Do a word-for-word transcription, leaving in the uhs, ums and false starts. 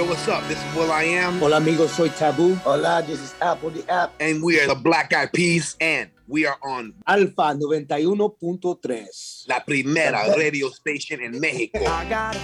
what's up? This is Will I Am. Hola amigos, soy Taboo. Hola, this is Apple the App. And we are the Black Eyed Peas. And we are on Alfa noventa y uno punto tres. La Primera Radio Station in Mexico.